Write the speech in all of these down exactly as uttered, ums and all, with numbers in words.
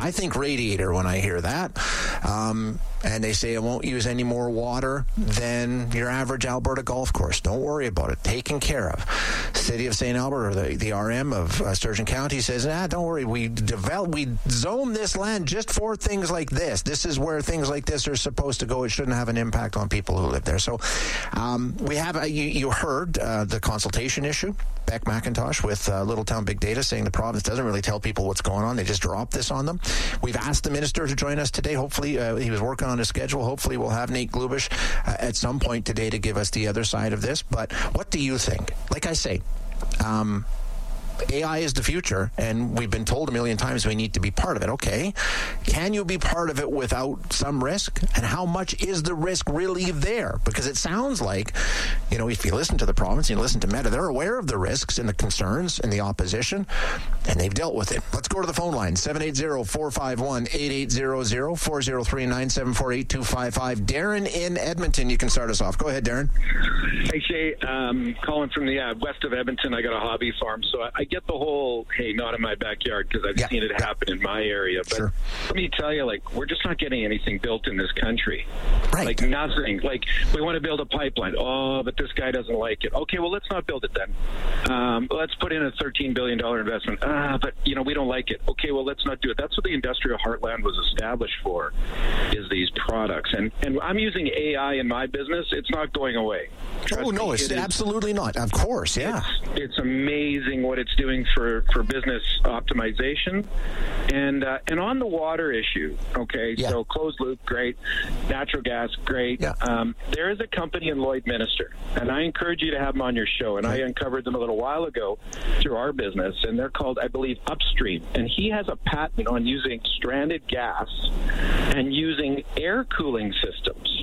I think radiator when I hear that. Um, and they say it won't use any more water than your average Alberta golf course. Don't worry about it. Taken care of. City of Saint Albert, or the, the R M of uh, Sturgeon County, says, nah, don't worry. We develop, we zone this land just for things like this. This is where things like this are supposed to go. It shouldn't have an impact on people who live there. So um, we have, uh, you, you heard uh, the consultation issue. Beck McIntosh with uh, Little Town Big Data saying the province doesn't really tell people what's going on. They just drop this on them. We've asked the minister to join us today. Hopefully, uh, he was working on his schedule. Hopefully, we'll have Nate Glubish uh, at some point today to give us the other side of this. But what do you think? Like I say, um, A I is the future, and we've been told a million times we need to be part of it. Okay. Can you be part of it without some risk? And how much is the risk really there? Because it sounds like, you know, if you listen to the province, you listen to Meta, they're aware of the risks and the concerns and the opposition, and they've dealt with it. Let's go to the phone line, seven eight zero, four five one, eight eight zero zero, four zero three, nine seven four, eight two five five. Darren in Edmonton, you can start us off. Go ahead, Darren. Hey, Shay, um, calling from the uh, west of Edmonton. I got a hobby farm, so I, I get the whole, hey, not in my backyard, because I've yeah. seen it happen in my area. But sure. let me tell you, like, we're just not getting anything built in this country. Right. Like, nothing. Like, we want to build a pipeline. Oh, but this guy doesn't like it. Okay, well, let's not build it then. Um, let's put in a thirteen billion dollars investment. Ah, but, you know, we don't like it. Okay, well, let's not do it. That's what the industrial heartland was established for, is these products. And, and I'm using A I in my business. It's not going away. Trust oh, no, me, it's it absolutely is, not. Of course, yeah. It's, it's amazing what it's doing for, for business optimization. And uh, and on the water issue, okay, yeah. so closed loop, great. Natural gas, great. Yeah. Um, there is a company in Lloydminster, and I encourage you to have them on your show. And right. I uncovered them a little while ago through our business, and they're called, I believe, Upstream. And he has a patent on using stranded gas and using air cooling systems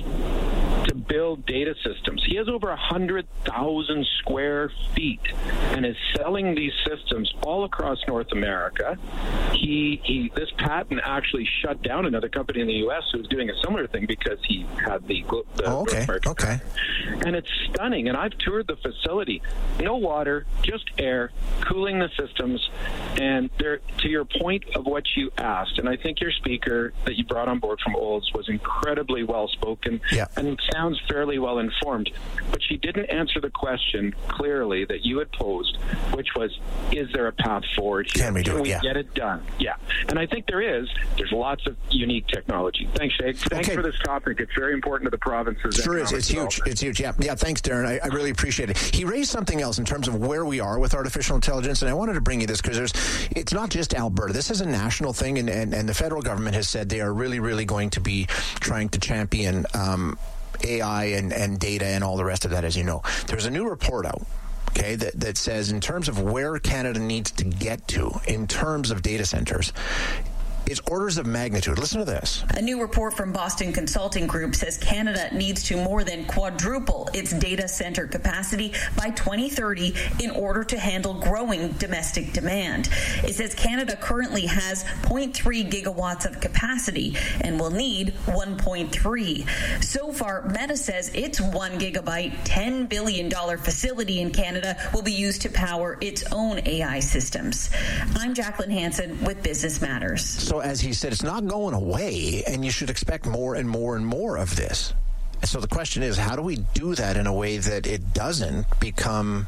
to build data systems. He has over one hundred thousand square feet and is selling these systems all across North America. He, he this patent actually shut down another company in the U S who was doing a similar thing because he had the, the oh, okay. okay. And it's stunning. And I've toured the facility. No water, just air, cooling the systems. And there, to your point of what you asked, and I think your speaker that you brought on board from Olds was incredibly well spoken yeah. and sounds fairly well informed. But she didn't answer the question clearly that you had posed, which was, is there a path forward here? Can we do Can it? we yeah. get it done? Yeah. And I think there is. There's lots of unique technology. Thanks, Shay. Thanks okay. for this topic. It's very important to the province's Sure is. It's huge. It's huge. Yeah. Yeah. Thanks, Darren. I, I really appreciate it. He raised something else in terms of where we are with artificial intelligence, and I wanted to bring you this because there's, it's not just Alberta. This is a national thing, and, and, and the federal government has said they are really, really going to be trying to champion um, A I and, and data and all the rest of that, as you know. There's a new report out, okay, that, that says in terms of where Canada needs to get to in terms of data centers, it's orders of magnitude. Listen to this. A new report from Boston Consulting Group says Canada needs to more than quadruple its data center capacity by twenty thirty in order to handle growing domestic demand. It says Canada currently has zero point three gigawatts of capacity and will need one point three. So far, Meta says its one gigabyte, ten billion dollars facility in Canada will be used to power its own A I systems. I'm Jacqueline Hansen with Business Matters. So as he said, it's not going away, and you should expect more and more and more of this. So the question is, how do we do that in a way that it doesn't become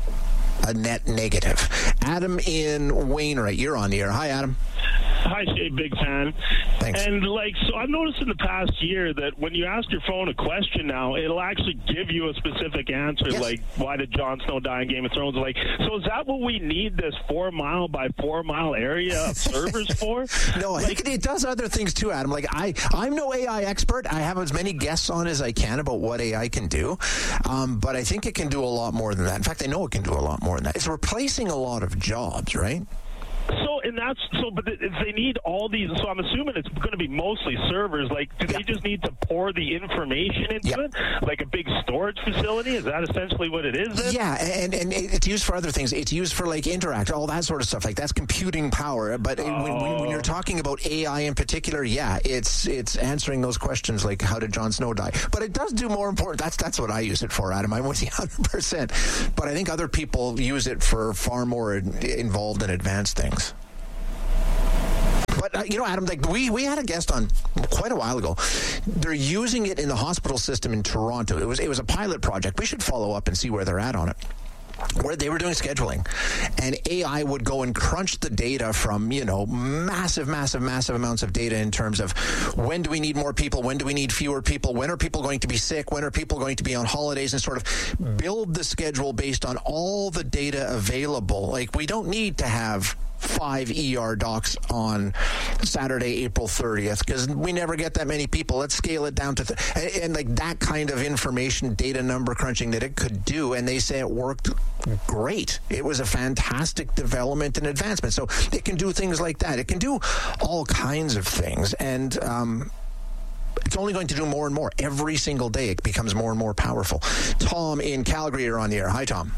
a net negative? Adam in Wainwright, you're on the air. Hi, Adam. Hi, Shay, big fan. Thanks. And, like, so I've noticed in the past year that when you ask your phone a question now, it'll actually give you a specific answer, yes. like, why did Jon Snow die in Game of Thrones? Like, so is that what we need this four-mile by four-mile area of servers for? No, I like, think it does other things, too, Adam. Like, I, I'm no A I expert. I have as many guests on as I can about what A I can do. Um, but I think it can do a lot more than that. In fact, I know it can do a lot more than that. It's replacing a lot of jobs, right? So, and that's, so, but if they need all these, so I'm assuming it's going to be mostly servers. Like, do yeah. they just need to pour the information into yeah. it? Like a big storage facility? Is that essentially what it is then? Yeah, and, and it's used for other things. It's used for, like, Interact, all that sort of stuff. Like, that's computing power. But oh. when, when you're talking about A I in particular, yeah, it's it's answering those questions like, how did Jon Snow die? But it does do more important. That's, that's what I use it for, Adam. I'm with you one hundred percent. But I think other people use it for far more involved and advanced things. But uh, you know, Adam, like we, we had a guest on quite a while ago. They're using it in the hospital system in Toronto. It was it was a pilot project. We should follow up and see where they're at on it. Where they were doing scheduling, and A I would go and crunch the data from, you know, massive, massive, massive amounts of data in terms of when do we need more people, when do we need fewer people, when are people going to be sick, when are people going to be on holidays, and sort of build the schedule based on all the data available. Like, we don't need to have five E R docs on Saturday, April thirtieth, because we never get that many people. Let's scale it down to th- and, and like that kind of information, data number crunching that it could do, and they say it worked great. It was a fantastic development and advancement. So it can do things like that. It can do all kinds of things, and um it's only going to do more and more. Every single day it becomes more and more powerful. Tom in Calgary, you're on the air. Hi, Tom.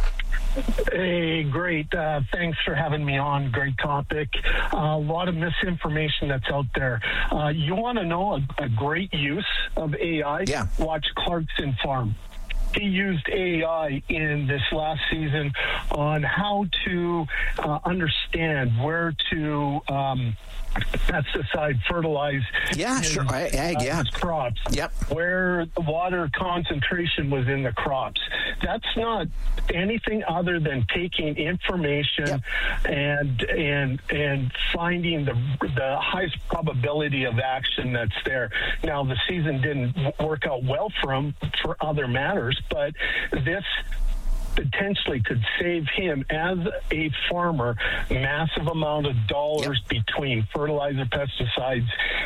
Hey, great. Uh, thanks for having me on. Great topic. Uh, a lot of misinformation that's out there. Uh, you want to know a, a great use of A I? Yeah. Watch Clarkson Farm. He used A I in this last season on how to uh, understand where to um, pesticide, fertilize Yeah, his, sure. I, ag, uh, yeah. his crops. Yep. Where the water concentration was in the crops. That's not anything other than taking information Yep. and and and finding the the highest probability of action that's there. Now, the season didn't w- work out well for him for other matters, but this potentially could save him as a farmer massive amount of dollars Yep. between fertilizer, pesticides,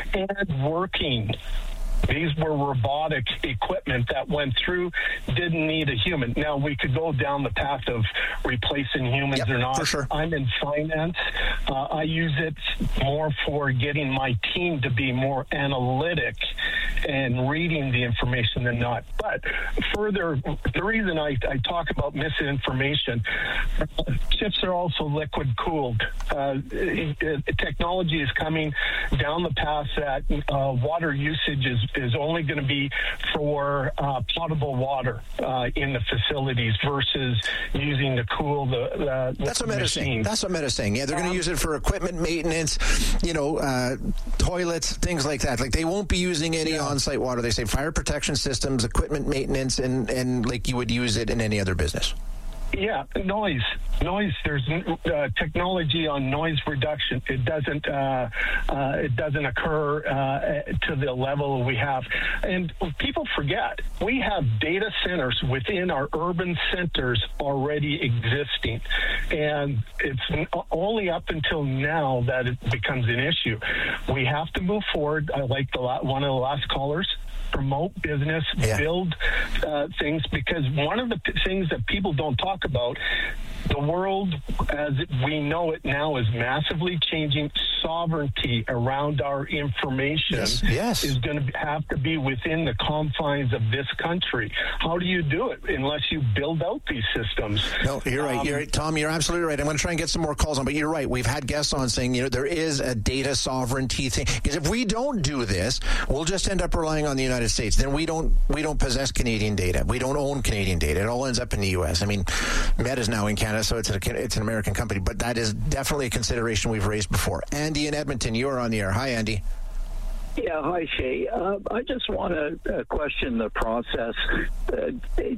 and working. These were robotic equipment that went through, didn't need a human. Now, we could go down the path of replacing humans Yep, or not. for sure. I'm in finance. Uh, I use it more for getting my team to be more analytic and reading the information than not. But further, the reason I, I talk about misinformation, chips are also liquid cooled. Uh, it, it, technology is coming down the path that uh, water usage is is only going to be for uh, potable water uh, in the facilities versus using to cool the, the That's what Meta's saying. machines. That's what Meta's saying. Yeah, they're going Um, to use it for equipment maintenance, you know, uh, toilets, things like that. Like, they won't be using any Yeah. on-site water. They say fire protection systems, equipment maintenance, and, and like you would use it in any other business. Yeah, noise. Noise. There's uh, technology on noise reduction. It doesn't. Uh, uh, it doesn't occur uh, to the level we have. And people forget we have data centers within our urban centers already existing, and it's only up until now that it becomes an issue. We have to move forward. I like the la- one of the last callers. Promote business, Yeah. build uh, things, because one of the p- things that people don't talk about, the world as we know it now is massively changing. Sovereignty around our information Yes, yes. is going to have to be within the confines of this country. How do you do it unless you build out these systems? No, you're right. Um, You're right, Tom. You're absolutely right. I'm going to try and get some more calls on, but you're right. We've had guests on saying, you know, there is a data sovereignty thing, because if we don't do this, we'll just end up relying on the United States. Then we don't we don't possess Canadian data. We don't own Canadian data. It all ends up in the U S. I mean, Meta's now in Canada, so it's a, it's an American company, but that is definitely a consideration we've raised before. Andy in Edmonton, you're on the air. Hi, Andy. Yeah, hi, Shay. Uh, I just want to uh, question the process. Uh,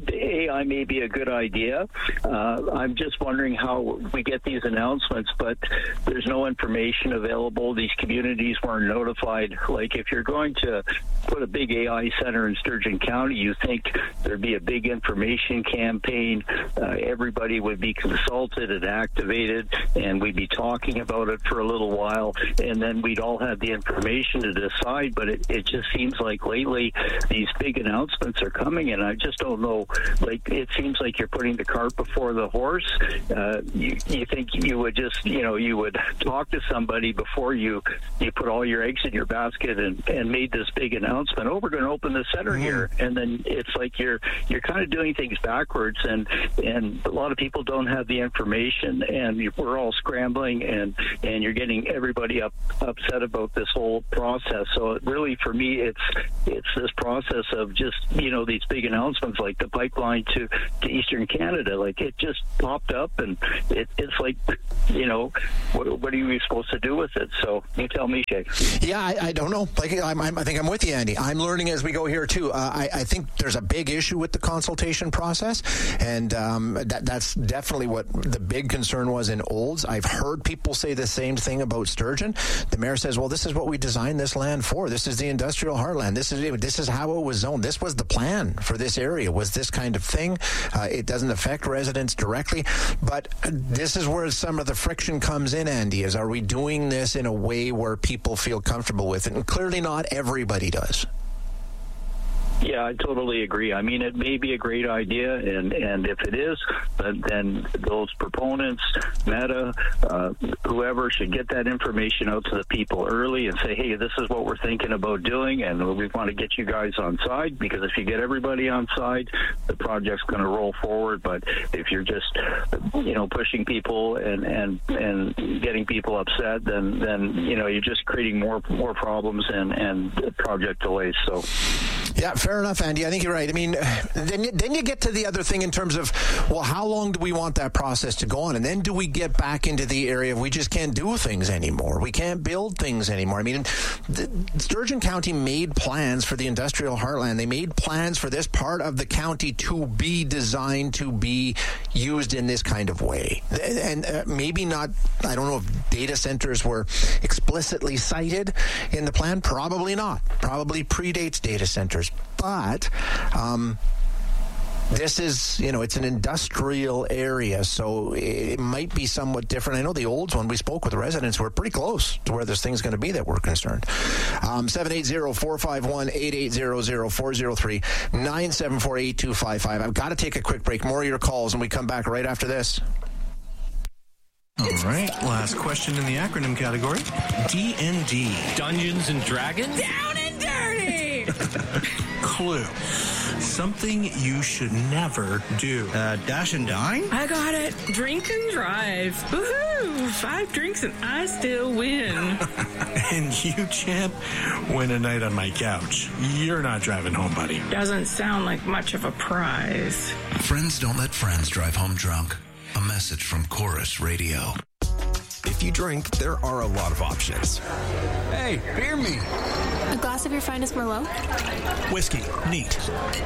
A I may be a good idea. Uh, I'm just wondering how we get these announcements, but there's no information available. These communities weren't notified. Like, if you're going to put a big A I center in Sturgeon County, you think there'd be a big information campaign. Uh, everybody would be consulted and activated, and we'd be talking about it for a little while, and then we'd all have the information to decide. But it, it just seems like lately these big announcements are coming, and I just don't know. Like, it seems like you're putting the cart before the horse. Uh, you, you think you would just, you know, you would talk to somebody before you you put all your eggs in your basket and, and made this big announcement. Oh, we're going to open the center mm-hmm. here, and then it's like you're you're kind of doing things backwards, and and a lot of people don't have the information, and we're all scrambling, and and you're getting everybody up upset about this whole process. So really, for me, it's it's this process of just, you know, these big announcements like the pipeline to, to Eastern Canada. Like, it just popped up, and it, it's like, you know, what, what are you supposed to do with it? So you tell me, Shay. Yeah, I, I don't know. Like, I'm, I'm, I think I'm with you, Andy. I'm learning as we go here, too. Uh, I, I think there's a big issue with the consultation process, and um, that, that's definitely what the big concern was in Olds. I've heard people say the same thing about Sturgeon. The mayor says, well, this is what we designed this land for. This is the industrial heartland. This is this is how it was zoned. This was the plan for this area, was this kind of thing. Uh, it doesn't affect residents directly, but this is where some of the friction comes in, Andy, is are we doing this in a way where people feel comfortable with it? And clearly not everybody does. Yeah, I totally agree. I mean, it may be a great idea, and, and if it is, then, then those proponents, Meta, uh, whoever, should get that information out to the people early and say, hey, this is what we're thinking about doing, and we want to get you guys on side, because if you get everybody on side, the project's going to roll forward. But if you're just, you know, pushing people and, and, and getting people upset, then, then, you know, you're just creating more more problems and, and project delays. So, yeah, fair enough, Andy. I think you're right. I mean, then you, then you get to the other thing in terms of, well, how long do we want that process to go on? And then do we get back into the area of we just can't do things anymore? We can't build things anymore. I mean, the, Sturgeon County made plans for the industrial heartland. They made plans for this part of the county to be designed to be used in this kind of way. And uh, maybe not, I don't know if data centers were explicitly cited in the plan. Probably not. Probably predates data centers. But um, this is, you know, it's an industrial area, so it might be somewhat different. I know the Olds, when we spoke with the residents, were pretty close to where this thing's going to be that we're concerned. Um, seven eight zero, four five one, eight eight zero zero, four zero three, nine seven four, eight two five five. I've got to take a quick break. More of your calls, and we come back right after this. All right, last question in the acronym category. D and D. Dungeons and Dragons? Down and dirty! Clue. Something you should never do. Uh, dash and dine? I got it. Drink and drive. Woohoo! Five drinks and I still win. And you, champ, win a night on my couch. You're not driving home, buddy. Doesn't sound like much of a prize. Friends don't let friends drive home drunk. A message from Chorus Radio. If you drink, there are a lot of options. Hey, beer me. A glass of your finest Merlot? Whiskey. Neat.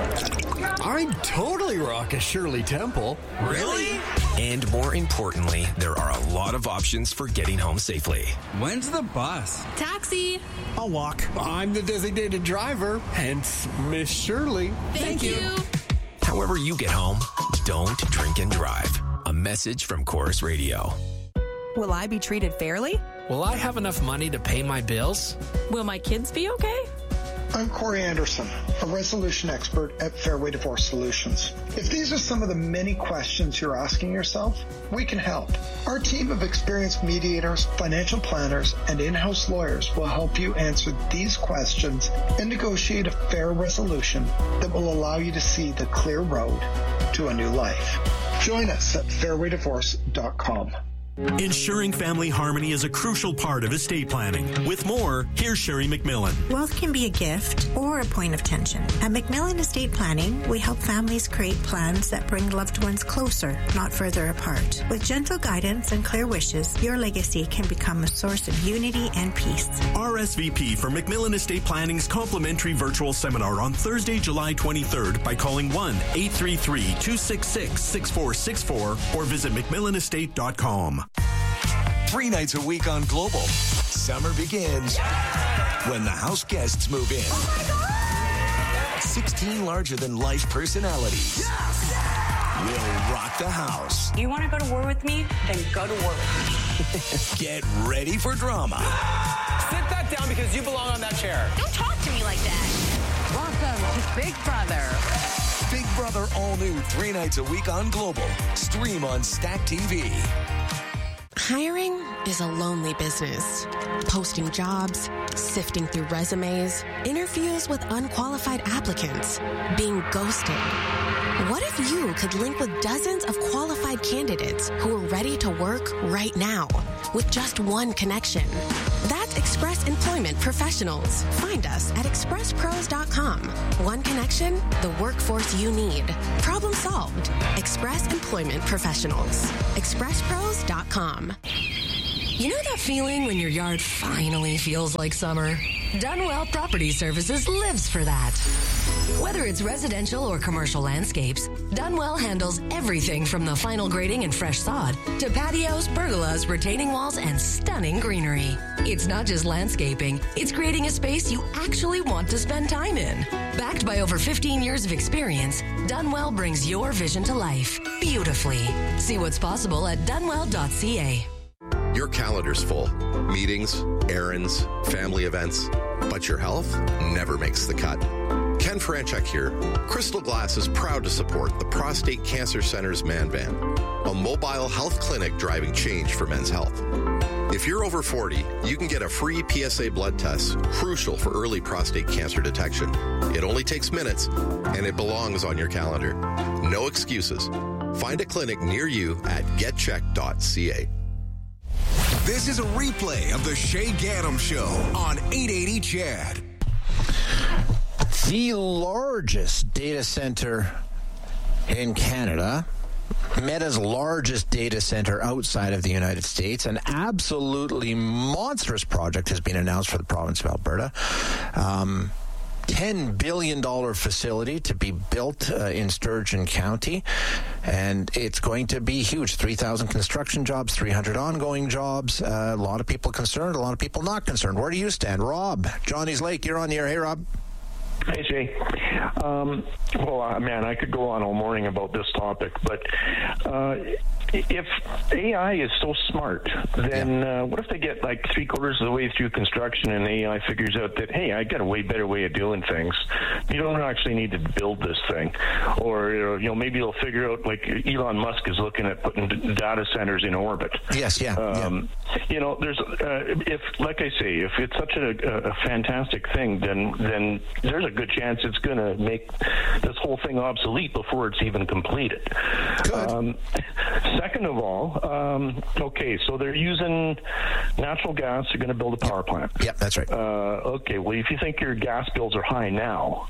I'd totally rock a Shirley Temple. Really? And more importantly, there are a lot of options for getting home safely. When's the bus? Taxi. I'll walk. I'm the designated driver, hence Miss Shirley. Thank, Thank you. you. However you get home, don't drink and drive. A message from Chorus Radio. Will I be treated fairly? Will I have enough money to pay my bills? Will my kids be okay? I'm Corey Anderson, a resolution expert at Fairway Divorce Solutions. If these are some of the many questions you're asking yourself, we can help. Our team of experienced mediators, financial planners, and in-house lawyers will help you answer these questions and negotiate a fair resolution that will allow you to see the clear road to a new life. Join us at fairway divorce dot com. Ensuring family harmony is a crucial part of estate planning. With more, here's Sherry McMillan. Wealth can be a gift or a point of tension. At McMillan Estate Planning, we help families create plans that bring loved ones closer, not further apart. With gentle guidance and clear wishes, your legacy can become a source of unity and peace. R S V P for McMillan Estate Planning's complimentary virtual seminar on Thursday, July twenty-third by calling one eight three three, two six six, six four six four or visit mcmillan estate dot com. Three nights a week on Global. Summer begins yeah! when the house guests move in. Oh sixteen larger-than-life personalities yes! will rock the house. You want to go to war with me? Then go to war with me. Get ready for drama. Sit that down because you belong on that chair. Don't talk to me like that. Welcome to Big Brother. Big Brother all new three nights a week on Global. Stream on Stack T V. Hiring is a lonely business. Posting jobs, sifting through resumes, interviews with unqualified applicants, being ghosted. What if you could link with dozens of qualified candidates who are ready to work right now with just one connection? That's It's Express Employment Professionals. Find us at express pros dot com. One connection, the workforce you need. Problem solved. Express Employment Professionals. express pros dot com. You know that feeling when your yard finally feels like summer? Dunwell Property Services lives for that. Whether it's residential or commercial landscapes, Dunwell handles everything from the final grading and fresh sod to patios, pergolas, retaining walls, and stunning greenery. It's not just landscaping, it's creating a space you actually want to spend time in. Backed by over fifteen years of experience, Dunwell brings your vision to life beautifully. See what's possible at dunwell dot c a. Your calendar's full. Meetings, errands, family events. But your health never makes the cut. Ken Franchuk here. Crystal Glass is proud to support the Prostate Cancer Center's Man Van, a mobile health clinic driving change for men's health. If you're over forty, you can get a free P S A blood test, crucial for early prostate cancer detection. It only takes minutes, and it belongs on your calendar. No excuses. Find a clinic near you at get check dot c a. This is a replay of the Shay Gaddam Show on eight eighty C H A D. The largest data center in Canada, Meta's largest data center outside of the United States, an absolutely monstrous project has been announced for the province of Alberta. Um, ten billion dollars facility to be built uh, in Sturgeon County, and it's going to be huge. three thousand construction jobs, three hundred ongoing jobs. Uh, a lot of people concerned, a lot of people not concerned. Where do you stand? Rob, Johnny's Lake, you're on the air. Hey, Rob. Hey, Shay. Um, well, uh, man, I could go on all morning about this topic, but uh, if A I is so smart, then uh, what if they get like three quarters of the way through construction and A I figures out that, hey, I got a way better way of doing things. You don't actually need to build this thing. Or, you know, maybe they'll figure out, like Elon Musk is looking at putting data centers in orbit. Yes, yeah. Um, yeah. You know, there's, uh, if, like I say, if it's such a, a fantastic thing, then, then there's a good chance it's going to make this whole thing obsolete before it's even completed. Um, second of all, um, okay, so they're using natural gas. They're going to build a power plant. Yep, that's right. Uh, okay, well, if you think your gas bills are high now,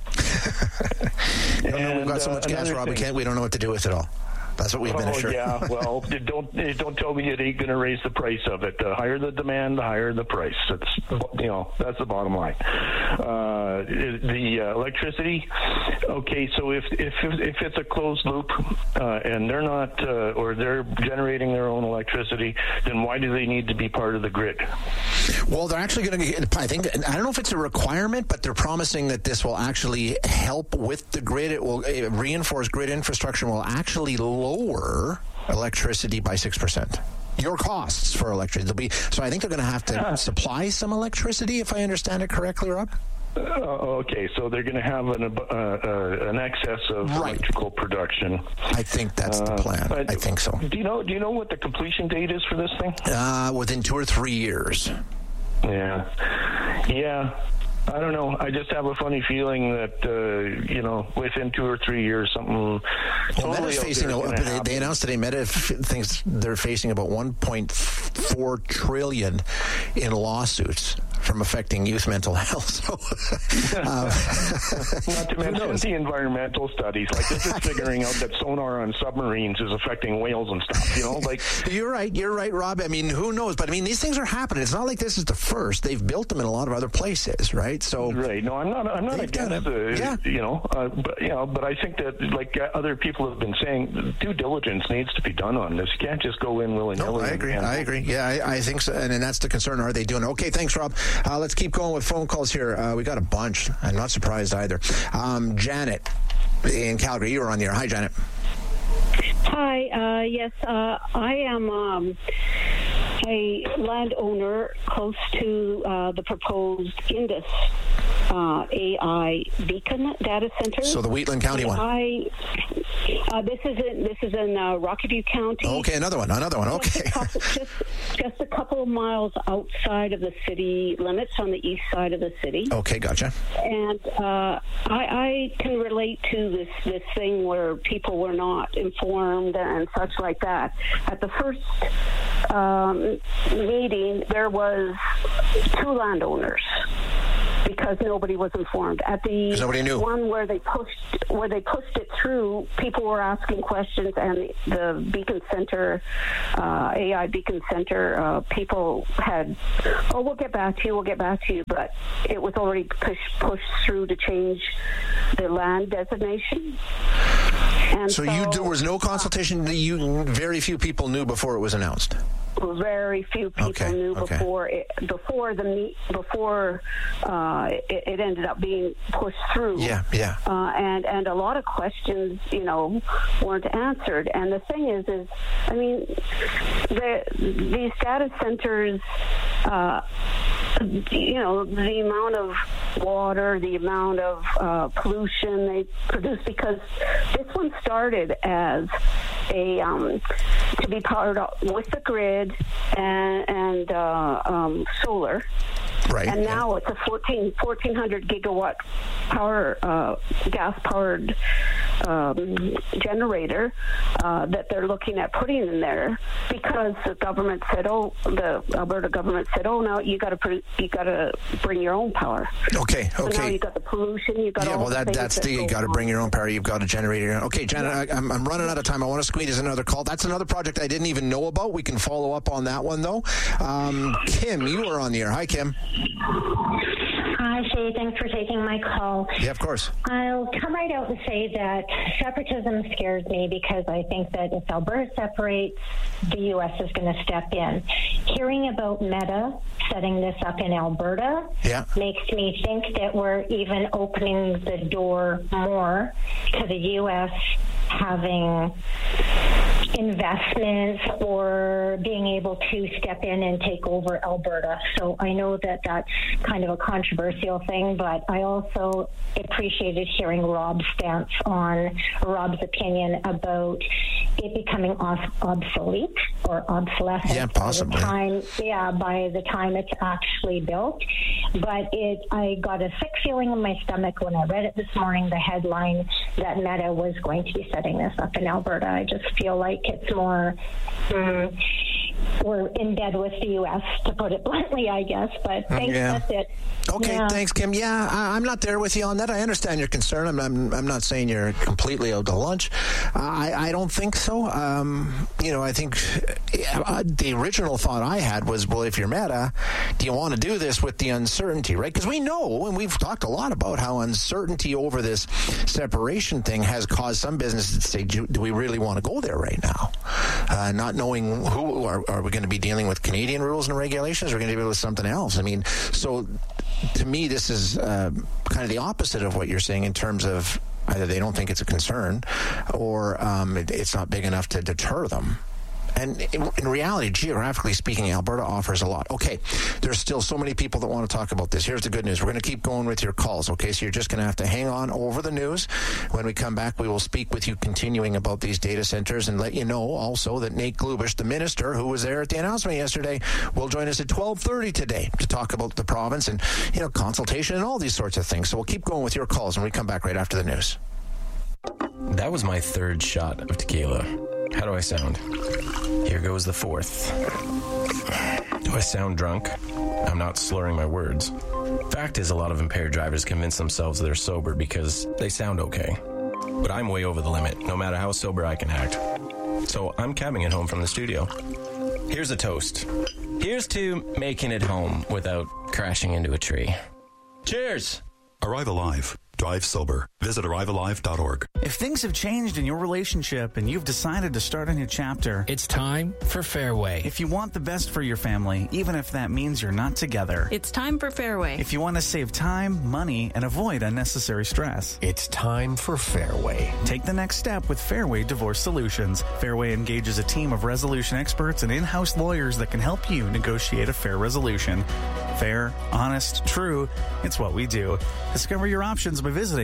no, no, we've got so much uh, gas, Rob. Thing, we can't. We don't know what to do do with it all. That's what we've been oh, assured. yeah, well, don't don't tell me it ain't going to raise the price of it. The higher the demand, the higher the price. It's, you know, that's the bottom line. Uh, the uh, electricity, okay, so if if if it's a closed loop uh, and they're not, uh, or they're generating their own electricity, then why do they need to be part of the grid? Well, they're actually going to get, I think, I don't know if it's a requirement, but they're promising that this will actually help with the grid. It will it reinforce grid infrastructure and will actually lower electricity by six percent. Your costs for electricity. They'll be, so I think they're going to have to uh, supply some electricity, if I understand it correctly, Rob? Uh, okay, so they're going to have an, uh, uh, an excess of right. electrical production. I think that's the plan. Uh, I think so. Do you know? Do you know what the completion date is for this thing? Uh, within two or three years. Yeah, yeah. I don't know. I just have a funny feeling that, uh, you know, within two or three years, something well, totally Meta's facing. A, they, they announced today Meta thinks they're facing about one point four trillion in lawsuits from affecting youth mental health. So, uh, not to mention the environmental studies. Like they're just figuring out that sonar on submarines is affecting whales and stuff. You know, like you're right. You're right, Rob. I mean, who knows? But I mean, these things are happening. It's not like this is the first. They've built them in a lot of other places, right? So right. No, I'm not. I'm not against the. Yeah. You know, uh, but you know, but I think that like other people have been saying, due diligence needs to be done on this. You can't just go in willy nilly. No, I agree. I agree. Yeah, I, I think so. And, and that's the concern. Are they doing it? Okay, thanks, Rob. Uh, let's keep going with phone calls here. Uh, we got a bunch. I'm not surprised either. Um, Janet in Calgary, you were on the air. Hi, Janet. Hi. Uh, yes, uh, I am um, a landowner close to uh, the proposed Indus uh, A I Beacon data center. So the Wheatland County one. I, Uh, this is in this is in uh, Rocky County. Okay, another one, another one. Okay, just a, couple, just, just a couple of miles outside of the city limits, on the east side of the city. Okay, gotcha. And uh, I, I can relate to this this thing where people were not informed and such like that. At the first um, meeting, there was two landowners, because nobody was informed. At the nobody knew. one where they pushed where they pushed it through, people were asking questions, and the Beacon Center, uh, A I Beacon Center, uh, people had, oh, we'll get back to you, we'll get back to you, but it was already pushed pushed through to change the land designation. And so, so you there was no consultation. You very few people knew before it was announced. Very few people okay, knew okay. before it, before the meet, before uh, it, it ended up being pushed through. Yeah, yeah. Uh, and and a lot of questions, you know, weren't answered. And the thing is, is I mean, the, these data centers, uh, you know, the amount of water, the amount of uh, pollution they produce, because this one started as a um, to be powered up with the grid and, and uh, um, solar. Right. And now it's a fourteen, fourteen hundred gigawatt power, uh, gas-powered um, generator uh, that they're looking at putting in there, because the government said, "Oh, the Alberta government said, oh, no, you got to you got to bring your own power." Okay. So okay. now you got the pollution. You got yeah. all Well, the that things that's that the you got to bring your own power. You've got to generate your own. Okay, Janet, I, I'm I'm running out of time. I want to squeeze another call. That's another project I didn't even know about. We can follow up on that one though. Um, Kim, you are on the air. Hi, Kim. Hi, Shay. Thanks for taking my call. Yeah, of course. I'll come right out and say that separatism scares me, because I think that if Alberta separates, the U S is going to step in. Hearing about Meta setting this up in Alberta yeah. makes me think that we're even opening the door more to the U S having investments or being able to step in and take over Alberta. So I know that that's kind of a controversial thing, but I also appreciated hearing Rob's stance on, Rob's opinion about it becoming off, obsolete or obsolescent. Yeah, possibly. By the time, yeah, by the time it's actually built. But it, I got a sick feeling in my stomach when I read it this morning, the headline that Meta was going to be setting this up in Alberta. I just feel like it's more, um, we're in bed with the U S, to put it bluntly, I guess. But thanks, yeah. that's it. Okay, yeah. Thanks, Kim. Yeah, I, I'm not there with you on that. I understand your concern. I'm, I'm, I'm not saying you're completely out to lunch. I, I don't think so. Um, you know, I think uh, the original thought I had was, well, if you're Meta, do you want to do this with the uncertainty, right? Because we know, and we've talked a lot about how uncertainty over this separation thing has caused some businesses to say, do, do we really want to go there right now? Uh, not knowing who, are, are we going to be dealing with Canadian rules and regulations, or are we going to deal with something else? I mean, so to me, this is uh, kind of the opposite of what you're saying in terms of either they don't think it's a concern, or um, it, it's not big enough to deter them. And in, in reality, geographically speaking, Alberta offers a lot. Okay, there's still so many people that want to talk about this. Here's the good news. We're going to keep going with your calls, okay? So you're just going to have to hang on over the news. When we come back, we will speak with you continuing about these data centers and let you know also that Nate Glubish, the minister who was there at the announcement yesterday, will join us at twelve thirty today to talk about the province and, you know, consultation and all these sorts of things. So we'll keep going with your calls when we come back right after the news. That was my third shot of tequila. How do I sound? Here goes the fourth. Do I sound drunk? I'm not slurring my words. Fact is, a lot of impaired drivers convince themselves they're sober because they sound okay. But I'm way over the limit, no matter how sober I can act. So I'm cabbing it home from the studio. Here's a toast. Here's to making it home without crashing into a tree. Cheers! Arrive Alive. Drive sober. Visit arrive alive dot org. If things have changed in your relationship and you've decided to start a new chapter, it's time for Fairway. If you want the best for your family, even if that means you're not together, it's time for Fairway. If you want to save time, money, and avoid unnecessary stress, it's time for Fairway. Take the next step with Fairway Divorce Solutions. Fairway engages a team of resolution experts and in-house lawyers that can help you negotiate a fair resolution. Fair, honest, true, it's what we do. Discover your options by visiting fairway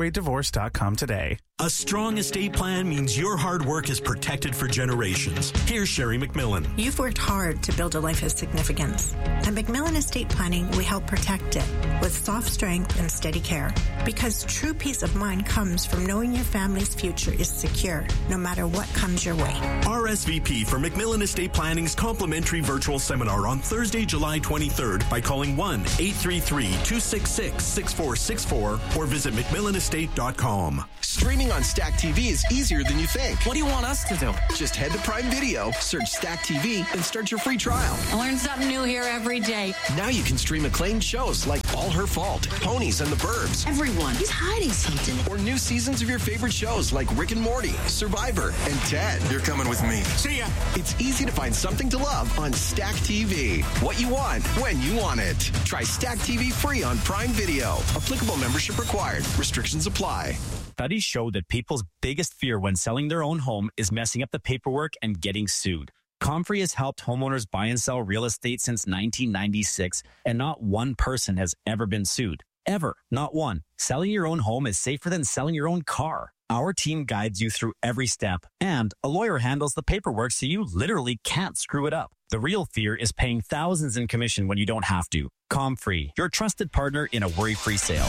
fairway divorce dot com today. A strong estate plan means your hard work is protected for generations. Here's Sherry McMillan. You've worked hard to build a life of significance. At McMillan Estate Planning, we help protect it with soft strength and steady care. Because true peace of mind comes from knowing your family's future is secure, no matter what comes your way. R S V P for McMillan Estate Planning's complimentary virtual seminar on Thursday, July twenty-third by calling one eight three three, two six six, six four six four or visit mcmillan estate dot com. Streaming on Stack T V is easier than you think. What do you want us to do? Just head to Prime Video, search Stack T V, and start your free trial. I learn something new here every day. Now you can stream acclaimed shows like All Her Fault, Ponies and the Burbs. Everyone is hiding something. Or new seasons of your favorite shows like Rick and Morty, Survivor, and Ted. You're coming with me. See ya. It's easy to find something to love on Stack T V. What you want, when you want it. Try Stack T V free on Prime Video. Applicable membership required. Restrictions apply. Studies show that people's biggest fear when selling their own home is messing up the paperwork and getting sued. Comfrey has helped homeowners buy and sell real estate since nineteen ninety-six, and not one person has ever been sued. Ever. Not one. Selling your own home is safer than selling your own car. Our team guides you through every step, and a lawyer handles the paperwork so you literally can't screw it up. The real fear is paying thousands in commission when you don't have to. Comfrey, your trusted partner in a worry-free sale.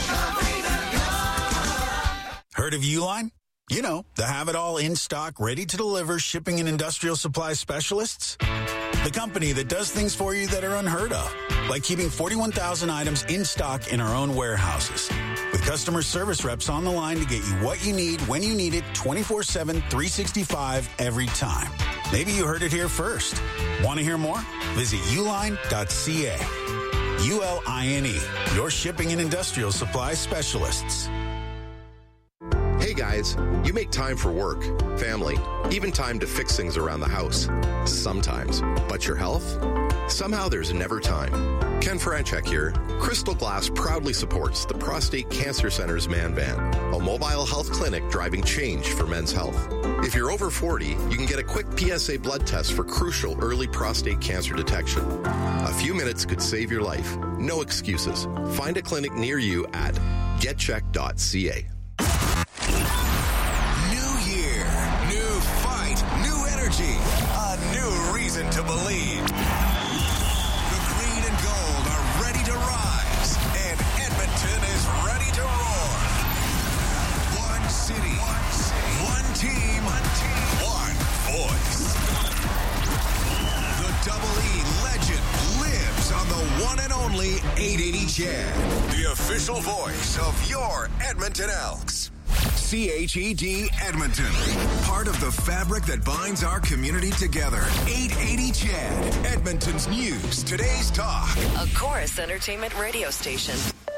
Heard of Uline? You know, the have-it-all in stock, ready to deliver shipping and industrial supply specialists. The company that does things for you that are unheard of, like keeping forty-one thousand items in stock in our own warehouses. With customer service reps on the line to get you what you need when you need it twenty-four seven, three sixty-five every time. Maybe you heard it here first. Want to hear more? Visit uline dot c a. U L I N E, your shipping and industrial supply specialists. Hey guys, you make time for work, family, even time to fix things around the house. Sometimes. But your health? Somehow there's never time. Ken Franchek here. Crystal Glass proudly supports the Prostate Cancer Center's Man Van, a mobile health clinic driving change for men's health. If you're over forty, you can get a quick P S A blood test for crucial early prostate cancer detection. A few minutes could save your life. No excuses. Find a clinic near you at get check dot c a. New year, new fight, new energy, a new reason to believe. The green and gold are ready to rise, and Edmonton is ready to roar. One city, one, city, one team, one team, one voice. The Double E legend lives on the one and only eight eighty C H E D, the official voice of your Edmonton Elks. C H E D Edmonton, part of the fabric that binds our community together. eight eighty C H E D, Edmonton's news, today's talk. A Chorus Entertainment radio station.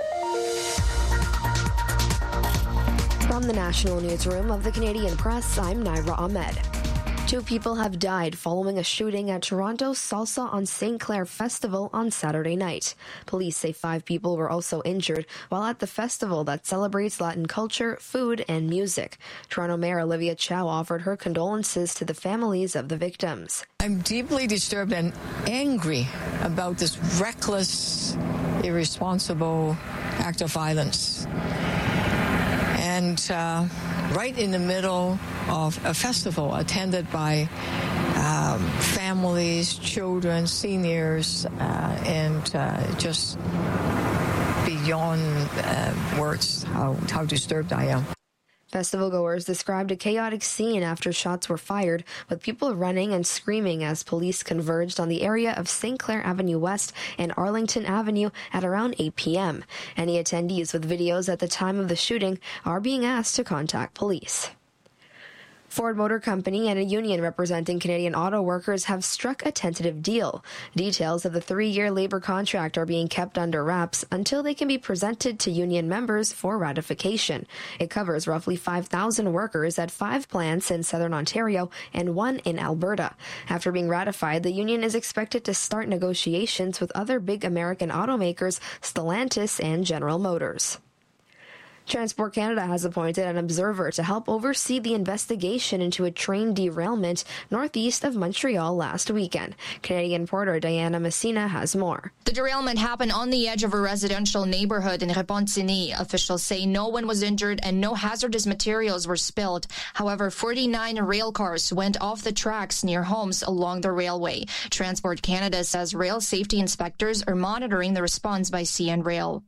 From the National Newsroom of the Canadian Press, I'm Naira Ahmed. Two people have died following a shooting at Toronto's Salsa on Saint Clair Festival on Saturday night. Police say five people were also injured while at the festival that celebrates Latin culture, food, and music. Toronto Mayor Olivia Chow offered her condolences to the families of the victims. I'm deeply disturbed and angry about this reckless, irresponsible act of violence. And uh, right in the middle of a festival attended by um, families, children, seniors, uh, and uh, just beyond uh, words how, how disturbed I am. Festival goers described a chaotic scene after shots were fired, with people running and screaming as police converged on the area of Saint Clair Avenue West and Arlington Avenue at around eight p.m. Any attendees with videos at the time of the shooting are being asked to contact police. Ford Motor Company and a union representing Canadian auto workers have struck a tentative deal. Details of the three-year labor contract are being kept under wraps until they can be presented to union members for ratification. It covers roughly five thousand workers at five plants in southern Ontario and one in Alberta. After being ratified, the union is expected to start negotiations with other big American automakers, Stellantis and General Motors. Transport Canada has appointed an observer to help oversee the investigation into a train derailment northeast of Montreal last weekend. Canadian reporter Diana Messina has more. The derailment happened on the edge of a residential neighborhood in Repentigny. Officials say no one was injured and no hazardous materials were spilled. However, forty-nine rail cars went off the tracks near homes along the railway. Transport Canada says rail safety inspectors are monitoring the response by C N Rail.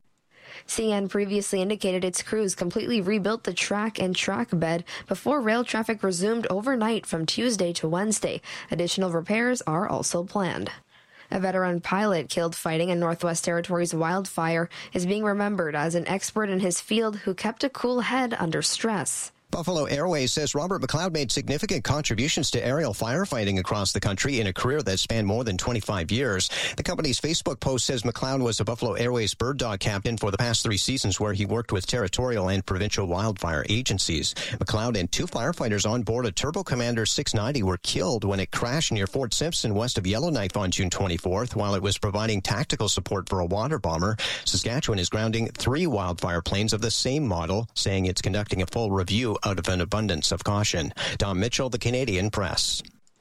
C N previously indicated its crews completely rebuilt the track and track bed before rail traffic resumed overnight from Tuesday to Wednesday. Additional repairs are also planned. A veteran pilot killed fighting a Northwest Territories wildfire is being remembered as an expert in his field who kept a cool head under stress. Buffalo Airways says Robert McLeod made significant contributions to aerial firefighting across the country in a career that spanned more than twenty-five years. The company's Facebook post says McLeod was a Buffalo Airways bird dog captain for the past three seasons, where he worked with territorial and provincial wildfire agencies. McLeod and two firefighters on board a Turbo Commander six ninety were killed when it crashed near Fort Simpson west of Yellowknife on June twenty-fourth while it was providing tactical support for a water bomber. Saskatchewan is grounding three wildfire planes of the same model, saying it's conducting a full review out of an abundance of caution. Tom Mitchell, the Canadian Press.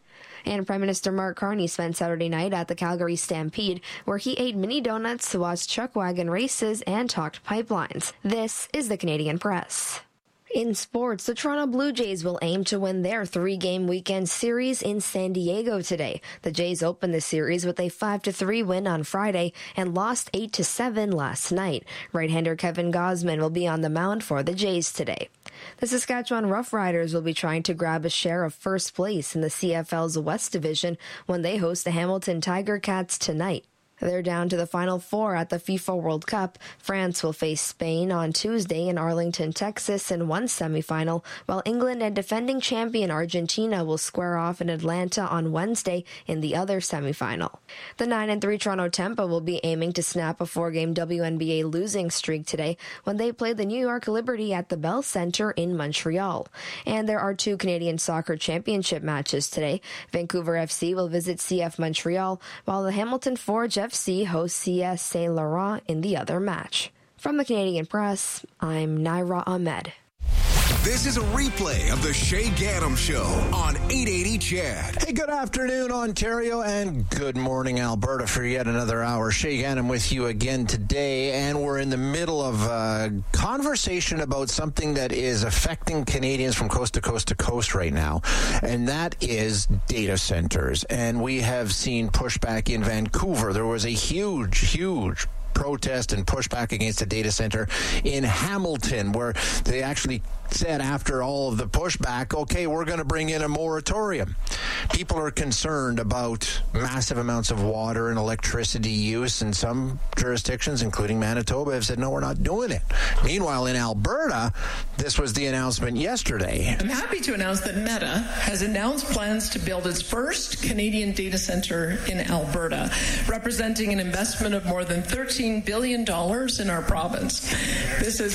And Prime Minister Mark Carney spent Saturday night at the Calgary Stampede, where he ate mini donuts, watched chuck wagon races, and talked pipelines. This is the Canadian Press. In sports, the Toronto Blue Jays will aim to win their three-game weekend series in San Diego today. The Jays opened the series with a five to three win on Friday and lost eight to seven last night. Right-hander Kevin Gausman will be on the mound for the Jays today. The Saskatchewan Roughriders will be trying to grab a share of first place in the C F L's West Division when they host the Hamilton Tiger Cats tonight. They're down to the Final Four at the FIFA World Cup. France will face Spain on Tuesday in Arlington, Texas in one semifinal, while England and defending champion Argentina will square off in Atlanta on Wednesday in the other semifinal. The nine and three Toronto Tempo will be aiming to snap a four-game W N B A losing streak today when they play the New York Liberty at the Bell Centre in Montreal. And there are two Canadian Soccer Championship matches today. Vancouver F C will visit C F Montreal, while the Hamilton Forge F C hosts C S Saint Laurent in the other match. From the Canadian Press, I'm Naira Ahmed. This is a replay of the Shay Ganem Show on eight eighty C H E D. Hey, good afternoon, Ontario, and good morning, Alberta, for yet another hour. Shay Ganem with you again today, and we're in the middle of a conversation about something that is affecting Canadians from coast to coast to coast right now, and that is data centers. And we have seen pushback in Vancouver. There was a huge, huge protest and pushback against a data center in Hamilton, where they actually said after all of the pushback, okay, we're going to bring in a moratorium. People are concerned about massive amounts of water and electricity use, and some jurisdictions, including Manitoba, have said, no, we're not doing it. Meanwhile, in Alberta, this was the announcement yesterday. I'm happy to announce that Meta has announced plans to build its first Canadian data center in Alberta, representing an investment of more than thirteen billion dollars in our province. This is,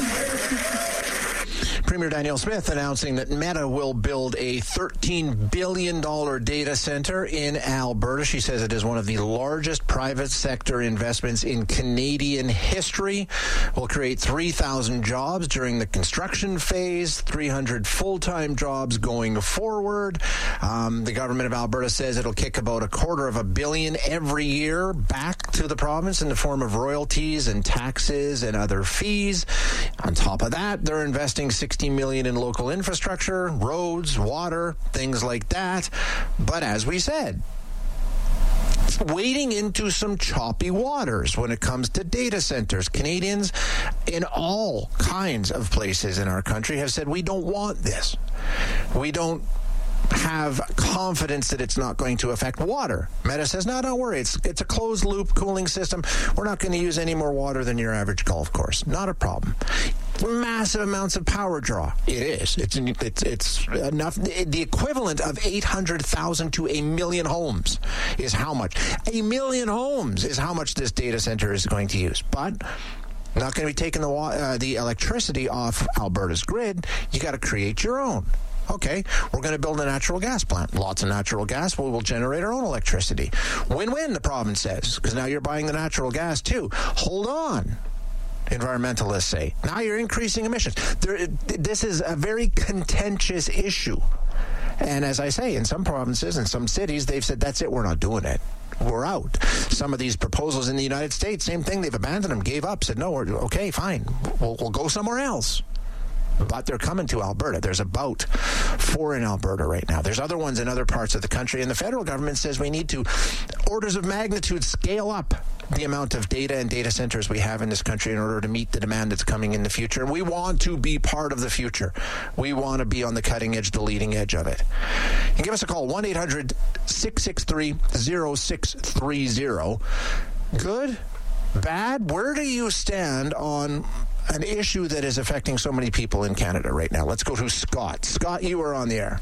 yeah... Premier Danielle Smith announcing that Meta will build a thirteen billion dollars data center in Alberta. She says it is one of the largest private sector investments in Canadian history. Will create three thousand jobs during the construction phase, three hundred full-time jobs going forward. Um, the government of Alberta says it'll kick about a quarter of a billion every year back to the province in the form of royalties and taxes and other fees. On top of that, they're investing sixteen million dollars in local infrastructure, roads, water, things like that. But as we said, wading into some choppy waters when it comes to data centers. Canadians in all kinds of places in our country have said, we don't want this. We don't have confidence that it's not going to affect water. Meta says, no, don't worry. It's it's a closed-loop cooling system. We're not going to use any more water than your average golf course. Not a problem. Massive amounts of power draw. It is. It's it's it's enough. The equivalent of eight hundred thousand to a million homes is how much. A million homes is how much this data center is going to use. But not going to be taking the uh, the electricity off Alberta's grid. You got to create your own. Okay, we're going to build a natural gas plant. Lots of natural gas. We will generate our own electricity. Win-win, the province says, because now you're buying the natural gas too. Hold on. environmentalists say. Now you're increasing emissions. There, this is a very contentious issue. And as I say, in some provinces and some cities, they've said, that's it, we're not doing it. We're out. Some of these proposals in the United States, same thing, they've abandoned them, gave up, said, no, we're okay, fine, we'll, we'll go somewhere else. But they're coming to Alberta. There's about four in Alberta right now. There's other ones in other parts of the country. And the federal government says we need to, orders of magnitude, scale up the amount of data and data centers we have in this country in order to meet the demand that's coming in the future. And we want to be part of the future. We want to be on the cutting edge, the leading edge of it. And give us a call, one eight hundred six six three oh six three oh. Good? Bad? Where do you stand on an issue that is affecting so many people in Canada right now? Let's go to Scott. Scott, you are on the air.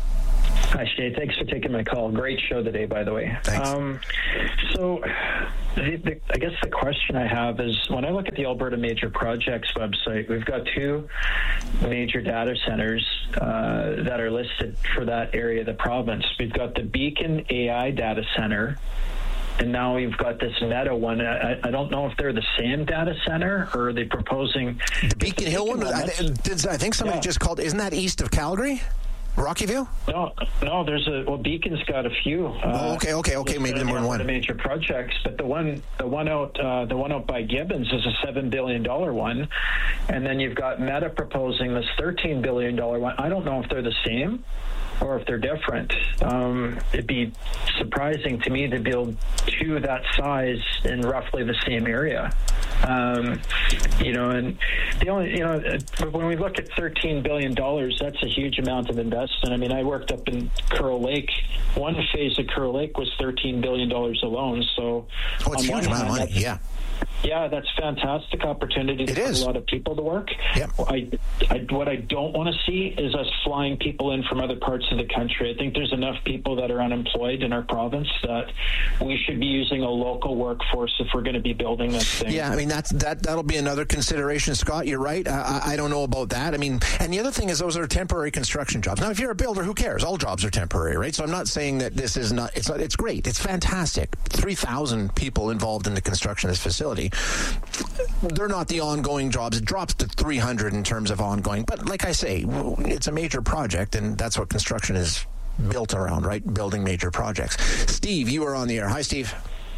Hi, Shay. Thanks for taking my call. Great show today, by the way. Thanks. Um, so the, the, I guess the question I have is, when I look at the Alberta Major Projects website, we've got two major data centers uh, that are listed for that area of the province. We've got the Beacon A I data center, and now we've got this Meta one. I, I don't know if they're the same data center, or are they proposing... The Beacon Hill one? I, I think somebody yeah. just called... Isn't that east of Calgary? Rockyville? No, no. There's a well. Beacon's got a few. Uh, oh, okay, okay, okay. Maybe more than one. The major projects, but the one, the one out, uh, the one out by Gibbons is a seven billion dollar one, and then you've got Meta proposing this thirteen billion dollar one. I don't know if they're the same or if they're different. Um, it'd be surprising to me to build two that size in roughly the same area. Um, you know, and the only, you know, when we look at thirteen billion dollars, that's a huge amount of investment. I mean, I worked up in Curl Lake. One phase of Curl Lake was thirteen billion dollars alone. So, oh, it's a huge amount of money, yeah. Yeah, that's a fantastic opportunity to it put is. a lot of people to work. Yep. I, I, what I don't want to see is us flying people in from other parts of the country. I think there's enough people that are unemployed in our province that we should be using a local workforce if we're going to be building this thing. Yeah, I mean, that's, that, that'll be another consideration, Scott. You're right. I, I don't know about that. I mean, and the other thing is those are temporary construction jobs. Now, if you're a builder, who cares? All jobs are temporary, right? So I'm not saying that this is not, it's not, it's great. It's fantastic. three thousand people involved in the construction of this facility. They're not the ongoing jobs. It drops to three hundred in terms of ongoing. But like I say, it's a major project, and that's what construction is built around, right? Building major projects. Steve, you are on the air. Hi, Steve.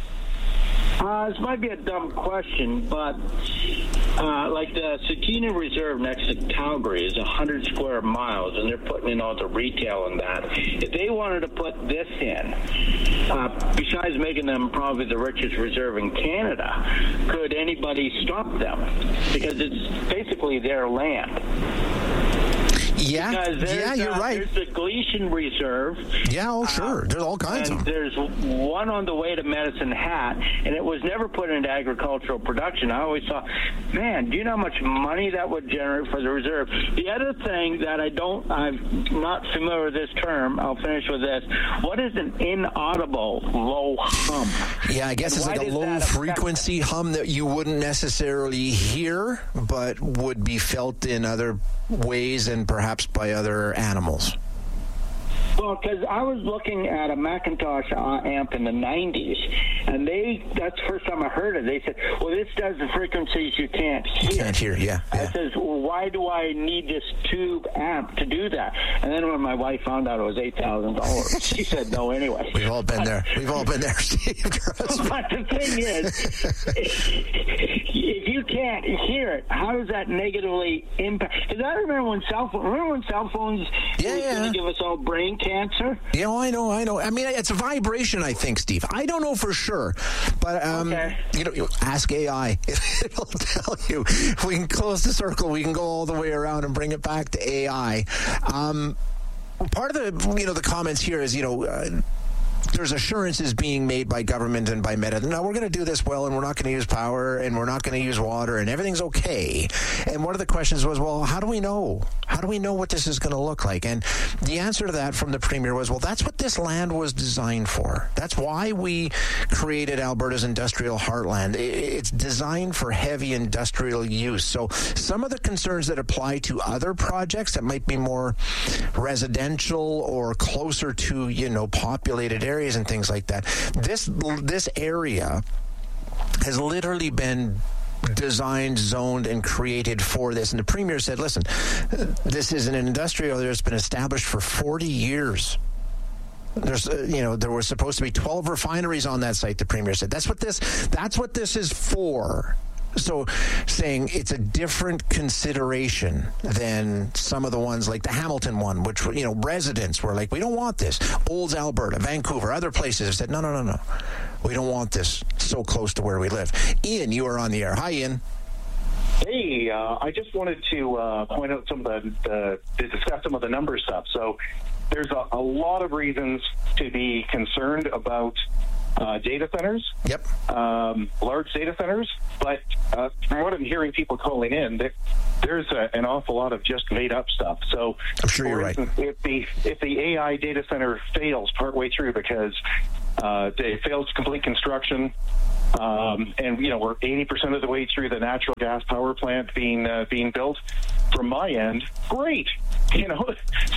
Uh, this might be a dumb question, but uh, like the Sakina Reserve next to Calgary is one hundred square miles, and they're putting in all the retail and that. If they wanted to put this in, uh, besides making them probably the richest reserve in Canada, could anybody stop them? Because it's basically their land. Yeah, yeah, you're uh, right. There's the Gleason Reserve. Yeah, oh, sure. Uh, there's all kinds and of them. There's one on the way to Medicine Hat, and it was never put into agricultural production. I always thought, man, do you know how much money that would generate for the reserve? The other thing that I don't, I'm not familiar with this term, I'll finish with this. What is an inaudible low hum? Yeah, I guess and it's like a low frequency hum that you wouldn't necessarily hear, but would be felt in other ways and perhaps by other animals. Well, because I was looking at a Macintosh uh, amp in the nineties, and they that's the first time I heard it. They said, well, this does the frequencies you can't hear. You can't hear, yeah. I yeah. says, well, why do I need this tube amp to do that? And then when my wife found out it was eight thousand dollars, she said no anyway. We've all been there. We've all been there, Steve. But the thing is, if you can't hear it, how does that negatively impact? Because I remember when cell phones, remember when cell phones yeah, were yeah. going to give us all brain cancer? Yeah, well, I know, I know. I mean, it's a vibration, I think, Steve. I don't know for sure, but um, okay. you know, you ask A I; it'll tell you. If we can close the circle, we can go all the way around and bring it back to A I. Um, part of the, you know, the comments here is, you know. Uh, There's assurances being made by government and by Meta. No, we're going to do this well, and we're not going to use power, and we're not going to use water, and everything's okay. And one of the questions was, well, how do we know? How do we know what this is going to look like? And the answer to that from the Premier was, well, that's what this land was designed for. That's why we created Alberta's industrial heartland. It's designed for heavy industrial use. So some of the concerns that apply to other projects that might be more residential or closer to, you know, populated areas, areas and things like that. This this area has literally been designed, zoned, and created for this. And the Premier said, listen, this is an industrial that's been established for forty years. There's, uh, you know, there were supposed to be twelve refineries on that site, the Premier said. That's what this, that's what this is for. So saying it's a different consideration than some of the ones like the Hamilton one, which, you know, residents were like, we don't want this. Olds, Alberta, Vancouver, other places have said, no, no, no, no. We don't want this so close to where we live. Ian, you are on the air. Hi, Ian. Hey, uh, I just wanted to uh, point out some of the, uh, to discuss some of the number stuff. So there's a, a lot of reasons to be concerned about Uh, data centers, yep, um, large data centers. But uh, from what I'm hearing, people calling in, there, there's a, an awful lot of just made up stuff. So, I'm sure you're instance, right. If the if the A I data center fails partway through because uh, it fails to complete construction, um, and you know we're eighty percent of the way through the natural gas power plant being uh, being built. From my end, great. You know,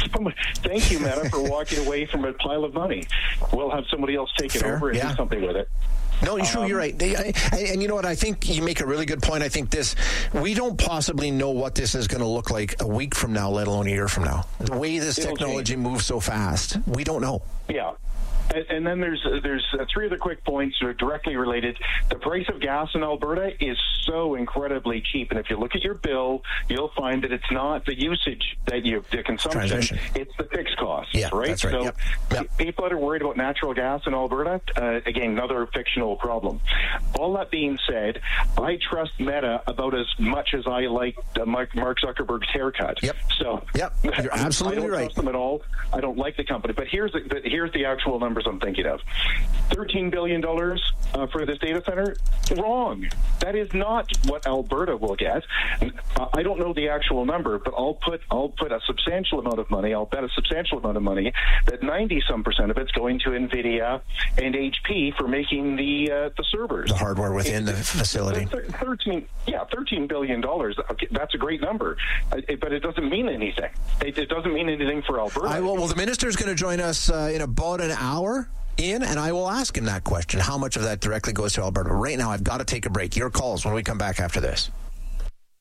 thank you, Meta, for walking away from a pile of money. We'll have somebody else take it Fair, over and yeah. do something with it. No, you're true. Um, you're right. They, I, and you know what? I think you make a really good point. I think this, we don't possibly know what this is going to look like a week from now, let alone a year from now. The way this technology change. moves so fast, we don't know. Yeah. And, and then there's there's uh, three other quick points that are directly related. The price of gas in Alberta is so incredibly cheap, and if you look at your bill, you'll find that it's not the usage that you the consumption, Transmission. It's the fixed costs, yeah, right? That's right. So yep. Yep. people that are worried about natural gas in Alberta, uh, again, another fictional problem. All that being said, I trust Meta about as much as I like uh, Mark Zuckerberg's haircut. Yep. So yep, you're absolutely I don't right. trust them at all. I don't like the company, but here's the, but here's the actual number. I'm thinking of thirteen billion dollars uh, for this data center. Wrong. That is not what Alberta will get. Uh, I don't know the actual number, but I'll put I'll put a substantial amount of money. I'll bet a substantial amount of money that ninety some percent of it's going to NVIDIA and H P for making the uh, the servers, the hardware within the facility. Thirteen, yeah, thirteen billion dollars. Okay, that's a great number, uh, but it doesn't mean anything. It, it doesn't mean anything for Alberta. I will, well, the minister is going to join us uh, in about an hour. Ian, and I will ask him that question. How much of that directly goes to Alberta? Right now, I've got to take a break. Your calls when we come back after this.